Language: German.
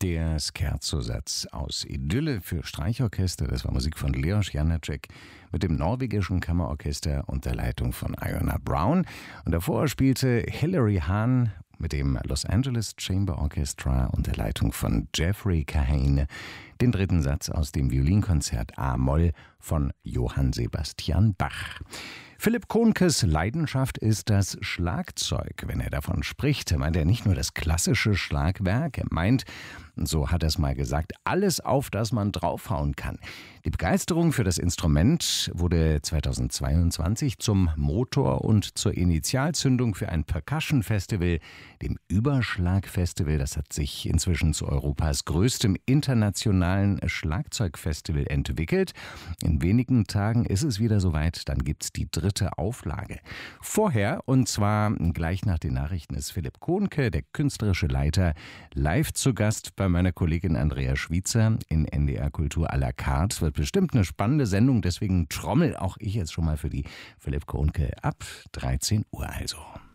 Der Scherzo-Satz aus Idylle für Streichorchester, das war Musik von Leos Janáček mit dem norwegischen Kammerorchester unter Leitung von Iona Brown. Und davor spielte Hilary Hahn mit dem Los Angeles Chamber Orchestra unter Leitung von Jeffrey Kahane den dritten Satz aus dem Violinkonzert A-Moll von Johann Sebastian Bach. Philipp Kohnkes Leidenschaft ist das Schlagzeug. Wenn er davon spricht, meint er nicht nur das klassische Schlagwerk, er meint, so hat er es mal gesagt, alles, auf das man draufhauen kann. Die Begeisterung für das Instrument wurde 2022 zum Motor und zur Initialzündung für ein Percussion-Festival, dem Überschlag-Festival. Das hat sich inzwischen zu Europas größtem internationalen Schlagzeugfestival entwickelt. In wenigen Tagen ist es wieder soweit, dann gibt es die dritte Auflage. Vorher, und zwar gleich nach den Nachrichten, ist Philipp Kohnke, der künstlerische Leiter, live zu Gast bei meiner Kollegin Andrea Schwiezer in NDR Kultur à la carte. Es wird bestimmt eine spannende Sendung, deswegen trommel auch ich jetzt schon mal für die Philipp Kohnke ab 13 Uhr also.